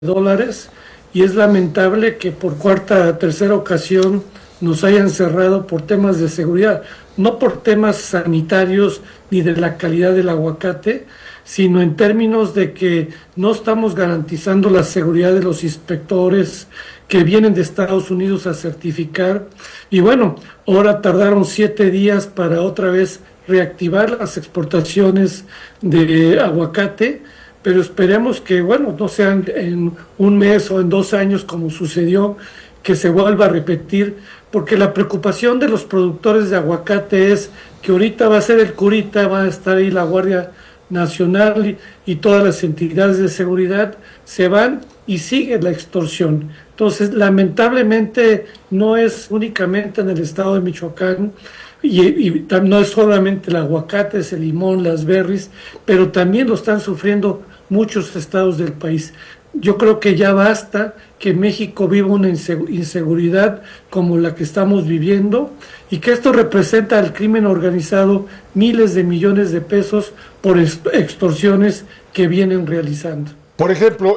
dólares, y es lamentable que por tercera ocasión nos hayan cerrado por temas de seguridad, no por temas sanitarios ni de la calidad del aguacate, sino en términos de que no estamos garantizando la seguridad de los inspectores que vienen de Estados Unidos a certificar. Y bueno, ahora tardaron 7 días para otra vez reactivar las exportaciones de aguacate, pero esperemos que, bueno, no sean en un mes o en 2 años como sucedió, que se vuelva a repetir, porque la preocupación de los productores de aguacate es que ahorita va a ser el curita, va a estar ahí la Guardia Nacional y todas las entidades de seguridad, se van y sigue la extorsión. Entonces, lamentablemente, no es únicamente en el estado de Michoacán, y no es solamente el aguacate, es el limón, las berries, pero también lo están sufriendo muchos estados del país. Yo creo que ya basta que México viva una inseguridad como la que estamos viviendo, y que esto representa al crimen organizado miles de millones de pesos por extorsiones que vienen realizando. Por ejemplo,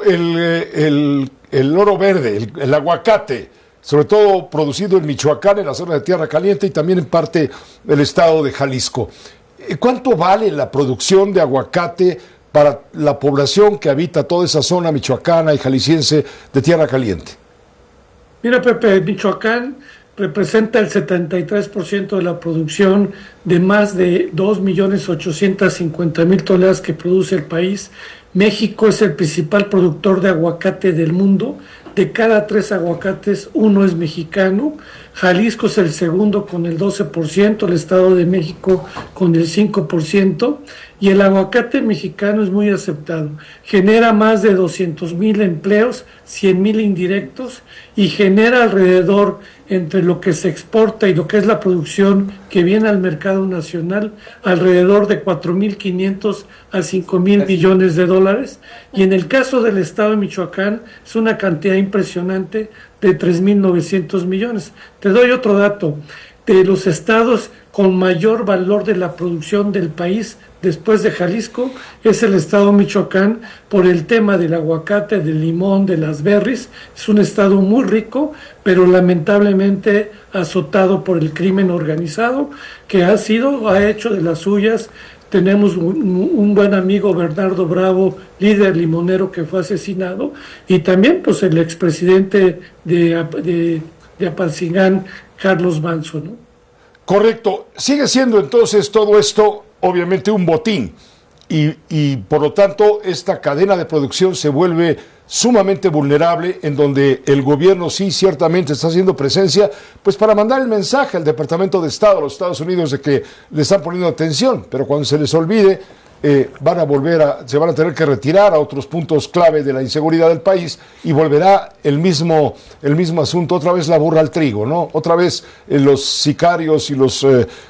el oro verde, el aguacate, sobre todo producido en Michoacán, en la zona de Tierra Caliente y también en parte del estado de Jalisco. ¿Cuánto vale la producción de aguacate para la población que habita toda esa zona michoacana y jalisciense de Tierra Caliente? Mira, Pepe, Michoacán representa el 73% de la producción de más de 2.850.000 toneladas que produce el país. México es el principal productor de aguacate del mundo. De cada 3 aguacates, 1 es mexicano. Jalisco es el segundo con el 12%, el Estado de México con el 5%, y el aguacate mexicano es muy aceptado. Genera más de 200,000 empleos, 100,000 indirectos, y genera alrededor, entre lo que se exporta y lo que es la producción que viene al mercado nacional, alrededor de 4.500 a 5.000 millones de dólares. Y en el caso del estado de Michoacán es una cantidad impresionante de 3.900 millones. Te doy otro dato. De los estados con mayor valor de la producción del país, después de Jalisco, es el estado de Michoacán, por el tema del aguacate, del limón, de las berries. Es un estado muy rico, pero lamentablemente azotado por el crimen organizado, que ha hecho de las suyas. Tenemos un buen amigo, Bernardo Bravo, líder limonero, que fue asesinado, y también pues el expresidente de Apatzingán, Carlos Manso, ¿no? Correcto. Sigue siendo entonces todo esto obviamente un botín y por lo tanto esta cadena de producción se vuelve sumamente vulnerable, en donde el gobierno sí ciertamente está haciendo presencia, pues para mandar el mensaje al Departamento de Estado, a los Estados Unidos, de que le están poniendo atención, pero cuando se les olvide se van a tener que retirar a otros puntos clave de la inseguridad del país, y volverá el mismo asunto, otra vez la burra al trigo, ¿no? Otra vez los sicarios y los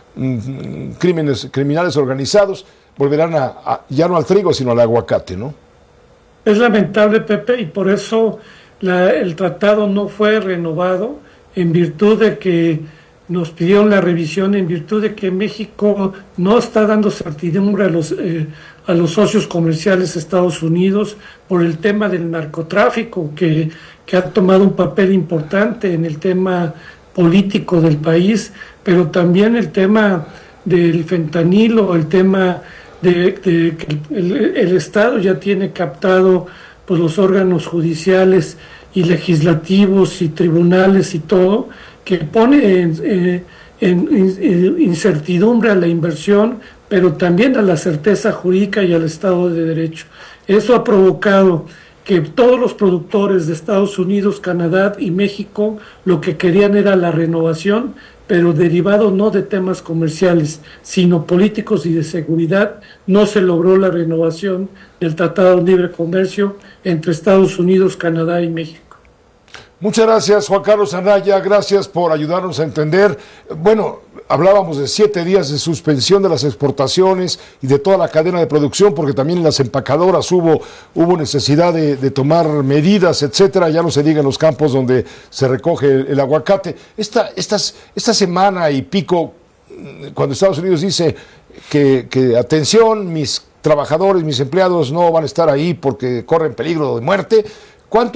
criminales organizados volverán ya no al trigo, sino al aguacate, ¿no? Es lamentable, Pepe, y por eso el tratado no fue renovado, en virtud de que nos pidieron la revisión, en virtud de que México no está dando certidumbre a los socios comerciales de Estados Unidos por el tema del narcotráfico, que ha tomado un papel importante en el tema político del país, pero también el tema del fentanilo, el tema de que el Estado ya tiene captado pues los órganos judiciales y legislativos y tribunales y todo, que pone en incertidumbre a la inversión, pero también a la certeza jurídica y al Estado de Derecho. Eso ha provocado que todos los productores de Estados Unidos, Canadá y México lo que querían era la renovación, pero derivado no de temas comerciales, sino políticos y de seguridad. No se logró la renovación del Tratado de Libre Comercio entre Estados Unidos, Canadá y México. Muchas gracias, Juan Carlos Anaya, gracias por ayudarnos a entender. Bueno, hablábamos de 7 días de suspensión de las exportaciones y de toda la cadena de producción, porque también en las empacadoras hubo necesidad de tomar medidas, etcétera. Ya no se diga en los campos donde se recoge el aguacate. Esta semana y pico, cuando Estados Unidos dice que atención, mis trabajadores, mis empleados no van a estar ahí porque corren peligro de muerte, ¿Cuánto